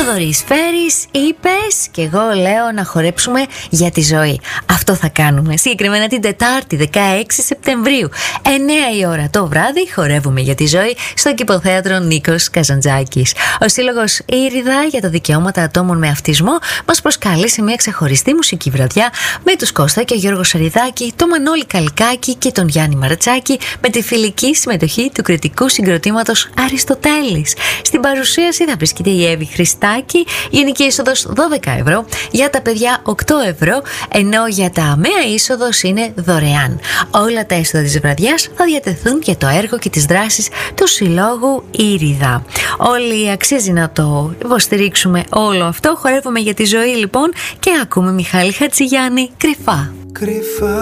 Θοδωρής Φέρης, είπες, και εγώ λέω να χορέψουμε για τη ζωή. Αυτό θα κάνουμε συγκεκριμένα την Τετάρτη 16 Σεπτεμβρίου 9 η ώρα το βράδυ. Χορεύουμε για τη ζωή στο Κηποθέατρο Νίκος Καζαντζάκης. Ο Σύλλογος Ήριδα για τα Δικαιώματα Ατόμων με Αυτισμό μας προσκαλεί σε μια ξεχωριστή μουσική βραδιά με τους Κώστα και Γιώργο Σαριδάκη, τον Μανώλη Καλικάκη και τον Γιάννη Μαρατσάκη, με τη φιλική συμμετοχή του κριτικού συγκροτήματος Αριστοτέλης. Στην παρουσίαση θα βρίσκεται η Εύη Χριστάκη. Γενική είσοδος 12 ευρώ, για τα παιδιά 8 ευρώ, ενώ για τα αμαία είσοδος είναι δωρεάν. Όλα τα έσοδα της βραδιάς θα διατεθούν για το έργο και τις δράσεις του Συλλόγου Ήριδα. Όλοι αξίζει να το υποστηρίξουμε όλο αυτό. Χορεύουμε για τη ζωή λοιπόν και ακούμε Μιχάλη Χατζηγιάννη, Κρυφά.